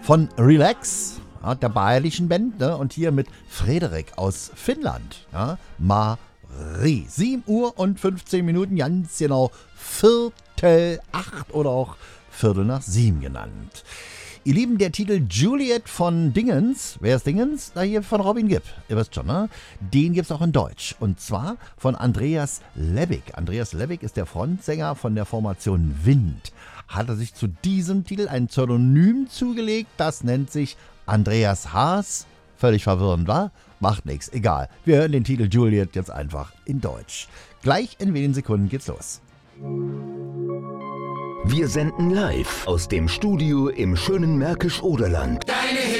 von Relax, ja, der bayerischen Band, ne? Und hier mit Frederik aus Finnland, ja? Marie. 7 Uhr und 15 Minuten, ganz genau 7:45 oder auch 7:15 genannt. Ihr Lieben, der Titel Juliet von Dingens, wer ist Dingens? Na, hier von Robin Gibb, ihr wisst schon, ne? Den gibt's auch in Deutsch. Und zwar von Andreas Lebbig. Andreas Lebbig ist der Frontsänger von der Formation Wind. Hat er sich zu diesem Titel ein Pseudonym zugelegt, das nennt sich Andreas Haas. Völlig verwirrend, wa? Macht nichts, egal. Wir hören den Titel Juliet jetzt einfach in Deutsch. Gleich in wenigen Sekunden geht's los. Wir senden live aus dem Studio im schönen Märkisch-Oderland.